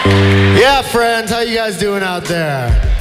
Yeah, friends, how you guys doing out there?